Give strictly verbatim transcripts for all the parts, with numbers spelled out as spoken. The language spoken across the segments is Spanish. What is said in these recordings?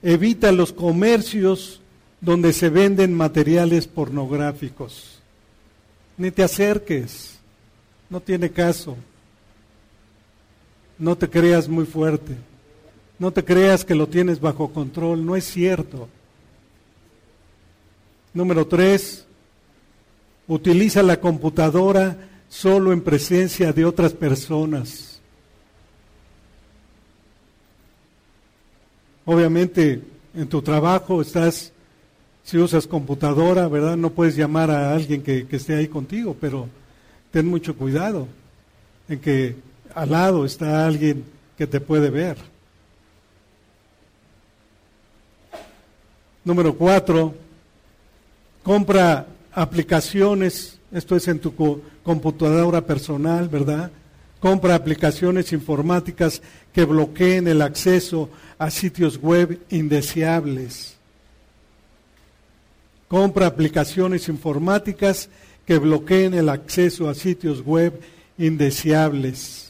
evita los comercios donde se venden materiales pornográficos. Ni te acerques, no tiene caso. No te creas muy fuerte, no te creas que lo tienes bajo control, no es cierto. Número tres, utiliza la computadora solo en presencia de otras personas. Obviamente, en tu trabajo estás, si usas computadora, ¿verdad? No puedes llamar a alguien que, que esté ahí contigo, pero ten mucho cuidado en que al lado está alguien que te puede ver. Número cuatro, compra aplicaciones, esto es en tu co- computadora personal, ¿verdad? Compra aplicaciones informáticas que bloqueen el acceso a sitios web indeseables. Compra aplicaciones informáticas que bloqueen el acceso a sitios web indeseables.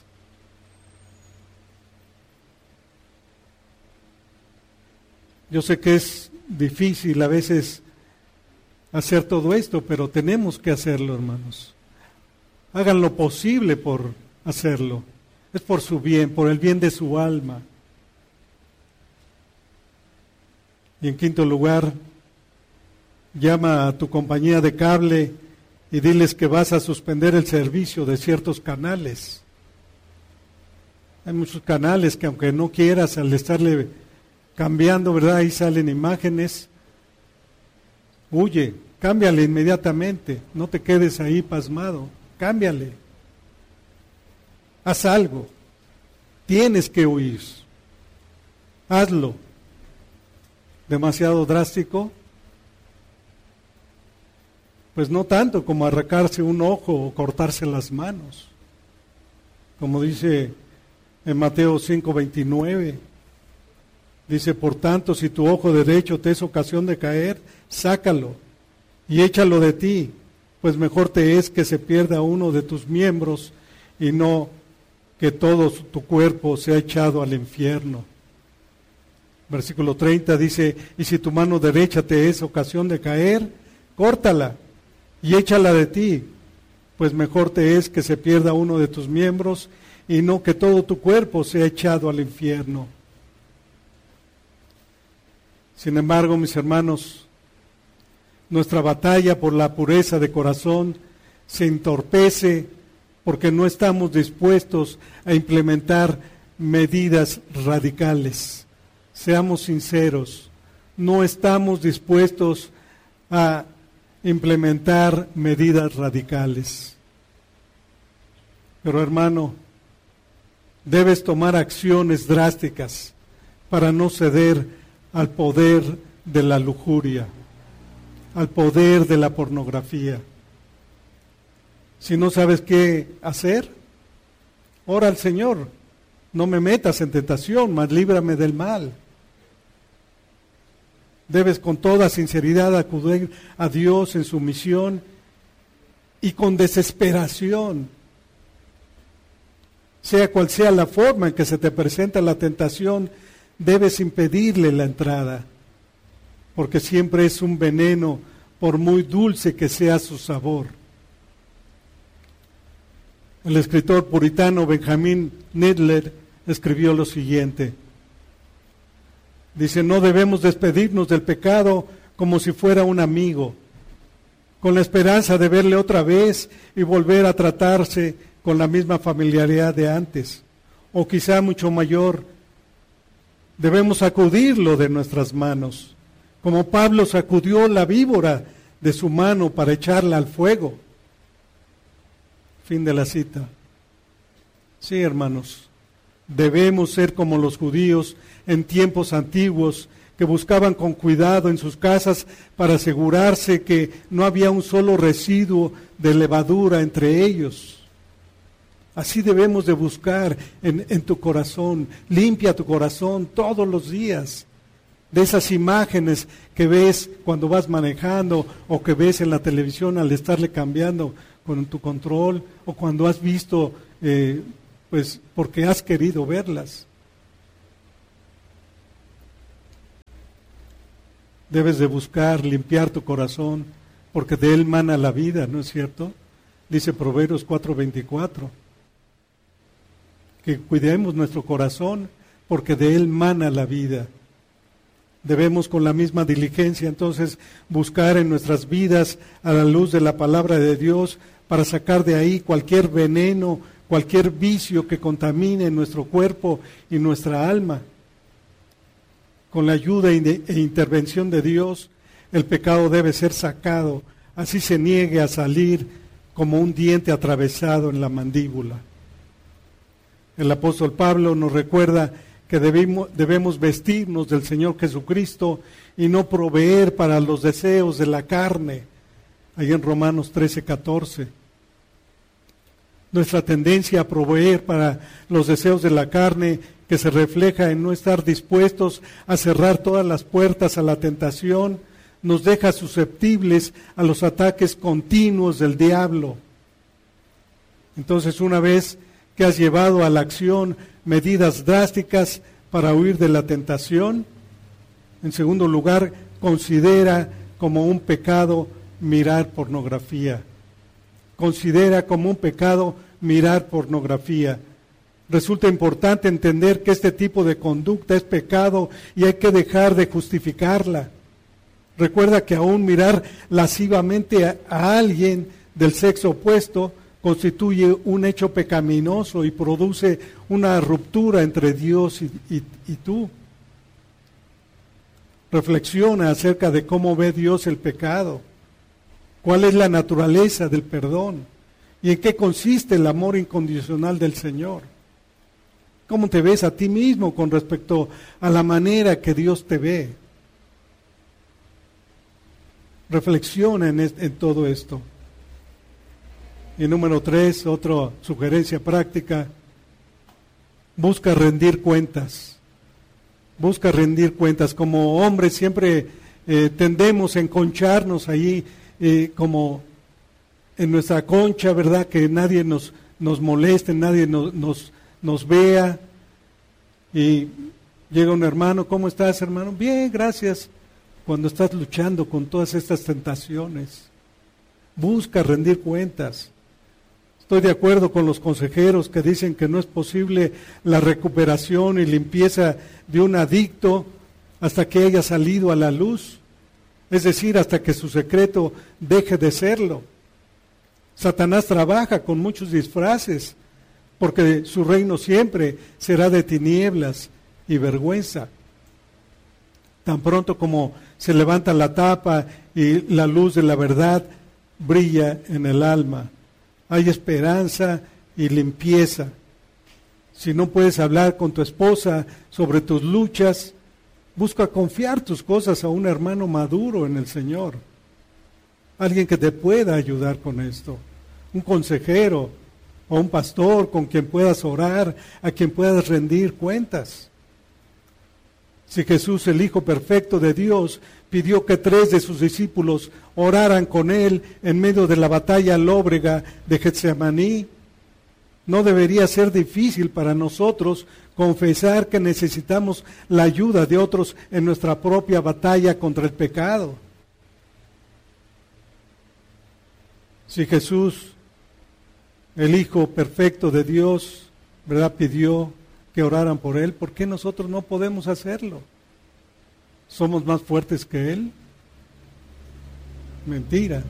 Yo sé que es difícil a veces hacer todo esto, pero tenemos que hacerlo, hermanos. Hagan lo posible por hacerlo. Es por su bien, por el bien de su alma. Y en quinto lugar, llama a tu compañía de cable y diles que vas a suspender el servicio de ciertos canales. Hay muchos canales que aunque no quieras, al estarle cambiando, ¿verdad? Ahí salen imágenes. Huye, cámbiale inmediatamente, no te quedes ahí pasmado, cámbiale. Haz algo, tienes que huir. Hazlo. ¿Demasiado drástico? Pues no tanto como arrancarse un ojo o cortarse las manos. Como dice en Mateo cinco veintinueve, dice, por tanto, si tu ojo derecho te es ocasión de caer, sácalo y échalo de ti, pues mejor te es que se pierda uno de tus miembros y no que todo tu cuerpo sea echado al infierno. Versículo treinta dice, y si tu mano derecha te es ocasión de caer, córtala y échala de ti, pues mejor te es que se pierda uno de tus miembros y no que todo tu cuerpo sea echado al infierno. Sin embargo, mis hermanos, nuestra batalla por la pureza de corazón se entorpece porque no estamos dispuestos a implementar medidas radicales. Seamos sinceros, no estamos dispuestos a implementar medidas radicales. Pero hermano, debes tomar acciones drásticas para no ceder al poder de la lujuria, al poder de la pornografía. Si no sabes qué hacer, ora al Señor, no me metas en tentación, mas líbrame del mal. Debes con toda sinceridad acudir a Dios en su misión y con desesperación, sea cual sea la forma en que se te presenta la tentación, debes impedirle la entrada, porque siempre es un veneno, por muy dulce que sea su sabor. El escritor puritano Benjamin Nedler escribió lo siguiente. Dice, no debemos despedirnos del pecado como si fuera un amigo, con la esperanza de verle otra vez y volver a tratarse con la misma familiaridad de antes, o quizá mucho mayor. Debemos sacudirlo de nuestras manos, como Pablo sacudió la víbora de su mano para echarla al fuego. Fin de la cita. Sí, hermanos, debemos ser como los judíos en tiempos antiguos que buscaban con cuidado en sus casas para asegurarse que no había un solo residuo de levadura entre ellos. Así debemos de buscar en, en tu corazón. Limpia tu corazón todos los días de esas imágenes que ves cuando vas manejando o que ves en la televisión al estarle cambiando con tu control o cuando has visto, eh, pues porque has querido verlas. Debes de buscar limpiar tu corazón, porque de él mana la vida, ¿no es cierto? Dice Proverbios cuatro veinticuatro. Que cuidemos nuestro corazón, porque de él mana la vida. Debemos con la misma diligencia entonces buscar en nuestras vidas a la luz de la palabra de Dios para sacar de ahí cualquier veneno, cualquier vicio que contamine nuestro cuerpo y nuestra alma. Con la ayuda e intervención de Dios, el pecado debe ser sacado, así se niegue a salir como un diente atravesado en la mandíbula. El apóstol Pablo nos recuerda que debemos, debemos vestirnos del Señor Jesucristo y no proveer para los deseos de la carne, ahí en Romanos trece catorce. Nuestra tendencia a proveer para los deseos de la carne, que se refleja en no estar dispuestos a cerrar todas las puertas a la tentación, nos deja susceptibles a los ataques continuos del diablo. Entonces, una vez que has llevado a la acción medidas drásticas para huir de la tentación, en segundo lugar, considera como un pecado mirar pornografía. Considera como un pecado mirar pornografía. Resulta importante entender que este tipo de conducta es pecado y hay que dejar de justificarla. Recuerda que aún mirar lascivamente a, a alguien del sexo opuesto constituye un hecho pecaminoso y produce una ruptura entre Dios y, y, y tú. Reflexiona acerca de cómo ve Dios el pecado, cuál es la naturaleza del perdón y en qué consiste el amor incondicional del Señor. ¿Cómo te ves a ti mismo con respecto a la manera que Dios te ve? Reflexiona en, en todo esto. Y número tres, otra sugerencia práctica, busca rendir cuentas. Busca rendir cuentas. Como hombres siempre eh, tendemos a enconcharnos ahí eh, como en nuestra concha, ¿verdad? Que nadie nos, nos moleste, nadie nos, nos, nos vea. Y llega un hermano, ¿cómo estás, hermano? Bien, gracias. Cuando estás luchando con todas estas tentaciones, busca rendir cuentas. Estoy de acuerdo con los consejeros que dicen que no es posible la recuperación y limpieza de un adicto hasta que haya salido a la luz, es decir, hasta que su secreto deje de serlo. Satanás trabaja con muchos disfraces, porque su reino siempre será de tinieblas y vergüenza. Tan pronto como se levanta la tapa y la luz de la verdad brilla en el alma, hay esperanza y limpieza. Si no puedes hablar con tu esposa sobre tus luchas, busca confiar tus cosas a un hermano maduro en el Señor, alguien que te pueda ayudar con esto, un consejero o un pastor con quien puedas orar, a quien puedas rendir cuentas. Si Jesús, el Hijo perfecto de Dios, pidió que tres de sus discípulos oraran con él en medio de la batalla lóbrega de Getsemaní, no debería ser difícil para nosotros confesar que necesitamos la ayuda de otros en nuestra propia batalla contra el pecado. Si Jesús, el Hijo perfecto de Dios, ¿verdad?, pidió que oraran por él, ¿por qué nosotros no podemos hacerlo? ¿Somos más fuertes que él? Mentira.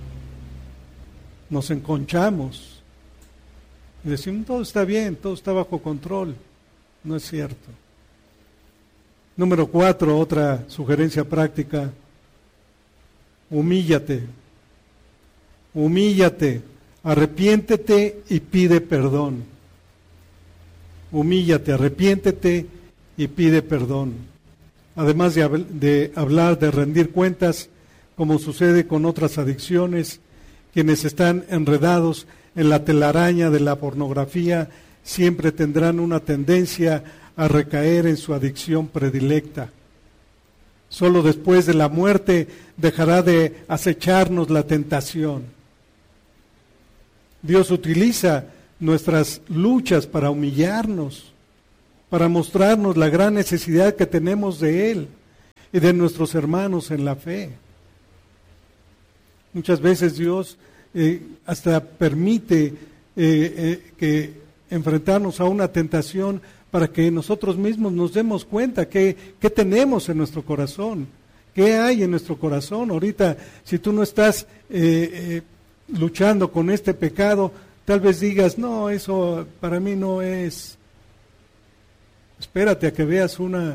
Nos enconchamos y decimos, todo está bien, todo está bajo control. No es cierto. Número cuatro, otra sugerencia práctica, humíllate. Humíllate, arrepiéntete y pide perdón. Humíllate, arrepiéntete y pide perdón. Además de, de hablar de rendir cuentas, como sucede con otras adicciones, quienes están enredados en la telaraña de la pornografía siempre tendrán una tendencia a recaer en su adicción predilecta. Solo después de la muerte dejará de acecharnos la tentación. Dios utiliza nuestras luchas para humillarnos, para mostrarnos la gran necesidad que tenemos de Él. y de nuestros hermanos en la fe. Muchas veces Dios eh, hasta permite eh, eh, que enfrentarnos a una tentación para que nosotros mismos nos demos cuenta qué qué tenemos en nuestro corazón, qué hay en nuestro corazón. Ahorita, si tú no estás eh, eh, luchando con este pecado, tal vez digas, no, eso para mí no es. Espérate a que veas una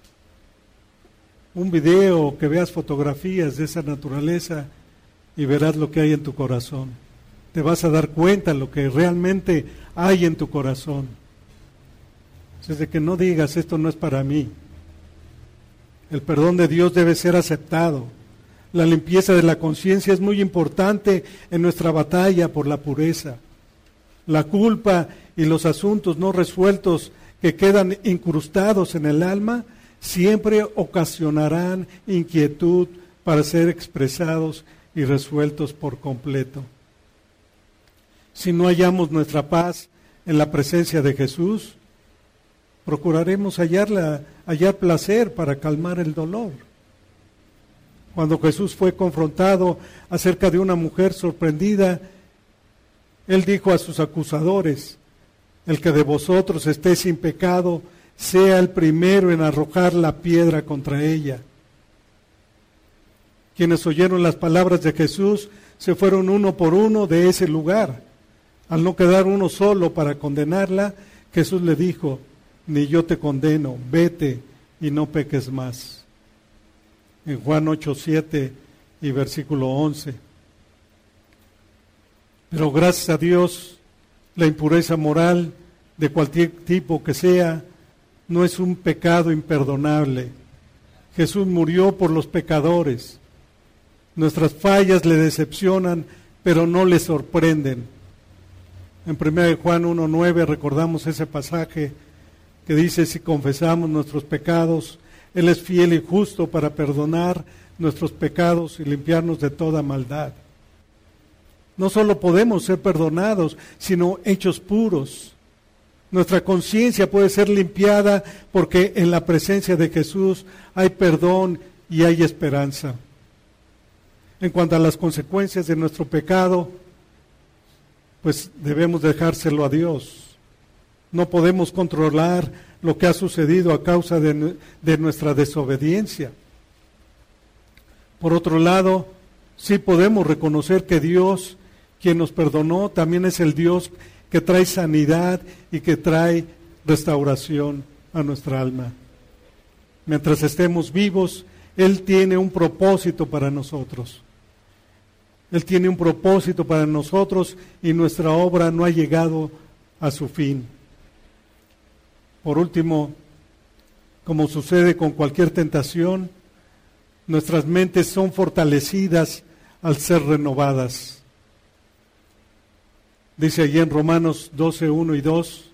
un video, que veas fotografías de esa naturaleza y verás lo que hay en tu corazón. Te vas a dar cuenta lo que realmente hay en tu corazón. Es de que no digas, esto no es para mí. El perdón de Dios debe ser aceptado. La limpieza de la conciencia es muy importante en nuestra batalla por la pureza. La culpa y los asuntos no resueltos que quedan incrustados en el alma siempre ocasionarán inquietud para ser expresados y resueltos por completo. Si no hallamos nuestra paz en la presencia de Jesús, procuraremos hallarla, hallar placer para calmar el dolor. Cuando Jesús fue confrontado acerca de una mujer sorprendida, Él dijo a sus acusadores, el que de vosotros esté sin pecado, sea el primero en arrojar la piedra contra ella. Quienes oyeron las palabras de Jesús se fueron uno por uno de ese lugar. Al no quedar uno solo para condenarla, Jesús le dijo, ni yo te condeno, vete y no peques más. En Juan ocho, siete y versículo once. Pero gracias a Dios, la impureza moral, de cualquier tipo que sea, no es un pecado imperdonable. Jesús murió por los pecadores. Nuestras fallas le decepcionan, pero no le sorprenden. En primera de Juan uno, nueve recordamos ese pasaje que dice, si confesamos nuestros pecados, Él es fiel y justo para perdonar nuestros pecados y limpiarnos de toda maldad. No solo podemos ser perdonados, sino hechos puros. Nuestra conciencia puede ser limpiada porque en la presencia de Jesús hay perdón y hay esperanza. En cuanto a las consecuencias de nuestro pecado, pues debemos dejárselo a Dios. No podemos controlar lo que ha sucedido a causa de, de nuestra desobediencia. Por otro lado, sí podemos reconocer que Dios, quien nos perdonó, también es el Dios que trae sanidad y que trae restauración a nuestra alma. Mientras estemos vivos, Él tiene un propósito para nosotros. Él tiene un propósito para nosotros y nuestra obra no ha llegado a su fin. Por último, como sucede con cualquier tentación, nuestras mentes son fortalecidas al ser renovadas. Dice allí en Romanos doce, uno y dos,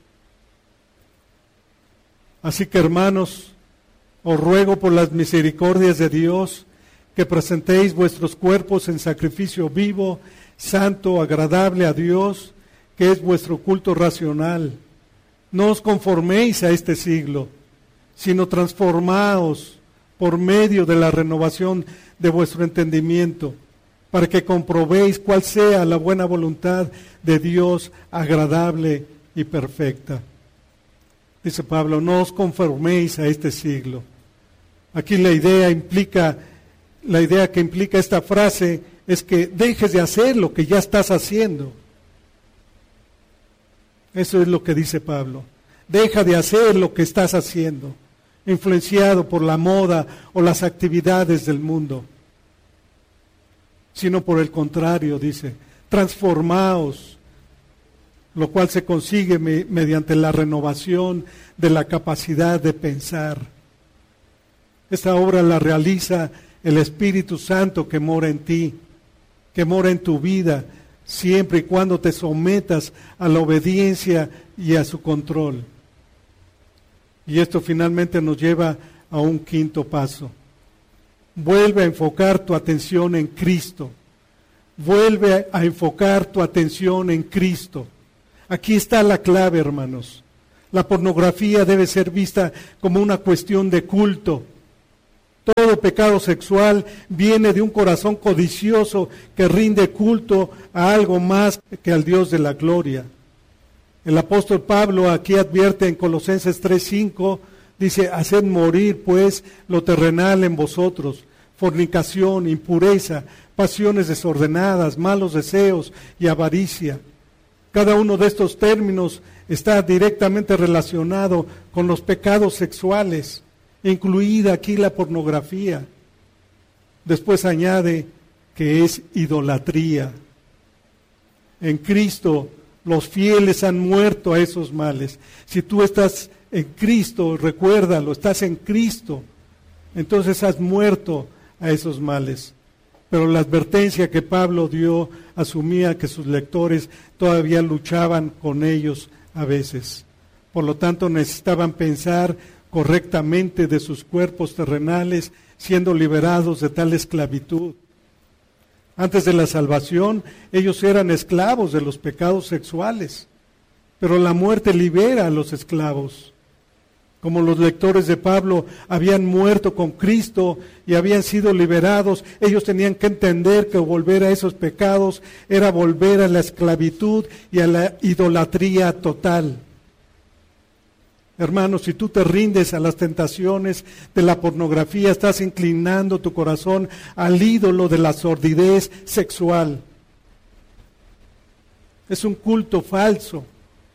así que hermanos, os ruego por las misericordias de Dios que presentéis vuestros cuerpos en sacrificio vivo, santo, agradable a Dios, que es vuestro culto racional. No os conforméis a este siglo, sino transformaos por medio de la renovación de vuestro entendimiento, para que comprobéis cuál sea la buena voluntad de Dios, agradable y perfecta. Dice Pablo, no os conforméis a este siglo. Aquí la idea implica, la idea que implica esta frase es que dejes de hacer lo que ya estás haciendo. Eso es lo que dice Pablo. Deja de hacer lo que estás haciendo, influenciado por la moda o las actividades del mundo. Sino por el contrario, dice, transformaos, lo cual se consigue me, mediante la renovación de la capacidad de pensar. Esta obra la realiza el Espíritu Santo que mora en ti, que mora en tu vida, siempre y cuando te sometas a la obediencia y a su control. Y esto finalmente nos lleva a un quinto paso. Vuelve a enfocar tu atención en Cristo. Vuelve a enfocar tu atención en Cristo. Aquí está la clave, hermanos. La pornografía debe ser vista como una cuestión de culto. Todo todo pecado sexual viene de un corazón codicioso que rinde culto a algo más que al Dios de la gloria. El apóstol Pablo aquí advierte en Colosenses tres cinco, dice, haced morir pues lo terrenal en vosotros, fornicación, impureza, pasiones desordenadas, malos deseos y avaricia. Cada uno de estos términos está directamente relacionado con los pecados sexuales, incluida aquí la pornografía. Después añade que es idolatría. En Cristo los fieles han muerto a esos males. Si tú estás en Cristo, recuérdalo, estás en Cristo, entonces has muerto a esos males. Pero la advertencia que Pablo dio asumía que sus lectores todavía luchaban con ellos a veces. Por lo tanto, necesitaban pensar correctamente de sus cuerpos terrenales, siendo liberados de tal esclavitud. Antes de la salvación, ellos eran esclavos de los pecados sexuales, pero la muerte libera a los esclavos. Como los lectores de Pablo habían muerto con Cristo y habían sido liberados, ellos tenían que entender que volver a esos pecados era volver a la esclavitud y a la idolatría total. Hermanos, si tú te rindes a las tentaciones de la pornografía, estás inclinando tu corazón al ídolo de la sordidez sexual. Es un culto falso.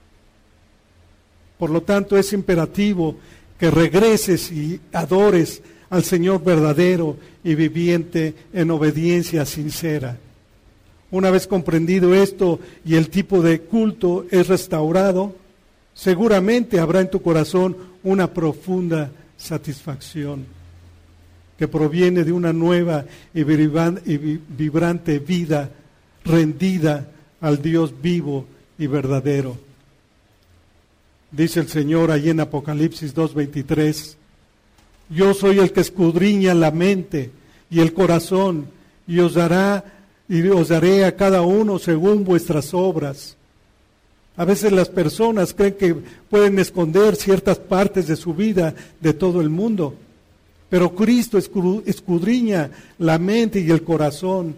Por lo tanto, es imperativo que regreses y adores al Señor verdadero y viviente en obediencia sincera. Una vez comprendido esto y el tipo de culto es restaurado, seguramente habrá en tu corazón una profunda satisfacción que proviene de una nueva y vibrante vida rendida al Dios vivo y verdadero. Dice el Señor allí en Apocalipsis dos veintitrés, yo soy el que escudriña la mente y el corazón, y os dará y os daré a cada uno según vuestras obras. A veces las personas creen que pueden esconder ciertas partes de su vida de todo el mundo, pero Cristo escudriña la mente y el corazón.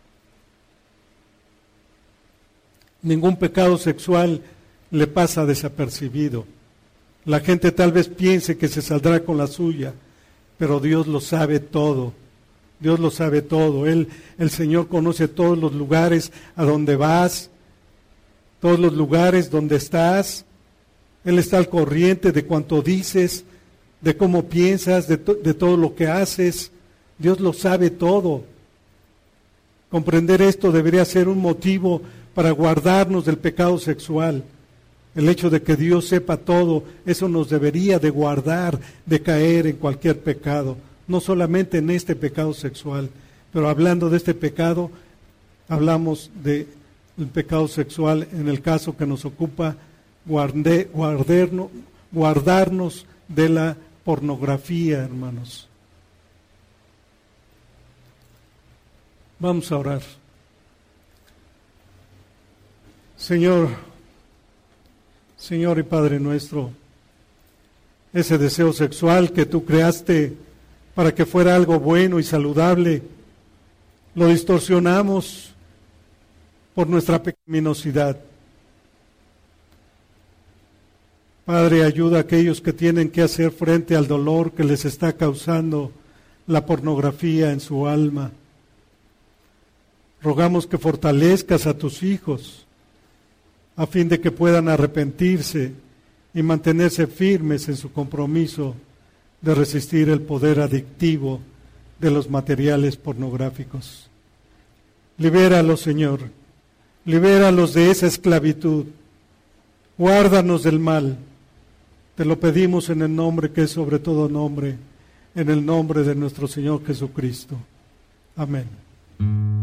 Ningún pecado sexual le pasa desapercibido. La gente tal vez piense que se saldrá con la suya, pero Dios lo sabe todo. Dios lo sabe todo. Él, el Señor conoce todos los lugares a donde vas, todos los lugares donde estás. Él está al corriente de cuanto dices, de cómo piensas, de, to, de todo lo que haces. Dios lo sabe todo. Comprender esto debería ser un motivo para guardarnos del pecado sexual. El hecho de que Dios sepa todo, eso nos debería de guardar de caer en cualquier pecado, no solamente en este pecado sexual, pero hablando de este pecado, hablamos del pecado sexual en el caso que nos ocupa, guarde, guardernos, guardarnos de la pornografía, hermanos. Vamos a orar. Señor, Señor y Padre nuestro, ese deseo sexual que tú creaste para que fuera algo bueno y saludable, lo distorsionamos por nuestra pecaminosidad. Padre, ayuda a aquellos que tienen que hacer frente al dolor que les está causando la pornografía en su alma. Rogamos que fortalezcas a tus hijos a fin de que puedan arrepentirse y mantenerse firmes en su compromiso de resistir el poder adictivo de los materiales pornográficos. Libéralos, Señor, libéralos de esa esclavitud, guárdanos del mal. Te lo pedimos en el nombre que es sobre todo nombre, en el nombre de nuestro Señor Jesucristo. Amén.